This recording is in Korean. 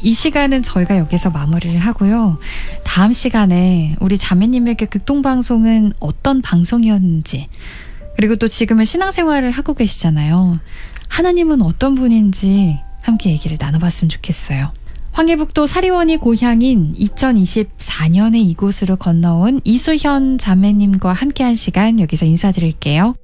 이 시간은 저희가 여기서 마무리를 하고요. 다음 시간에 우리 자매님에게 극동방송은 어떤 방송이었는지, 그리고 또 지금은 신앙생활을 하고 계시잖아요. 하나님은 어떤 분인지 함께 얘기를 나눠봤으면 좋겠어요. 황해북도 사리원이 고향인 2024년에 이곳으로 건너온 이수현 자매님과 함께한 시간 여기서 인사드릴게요.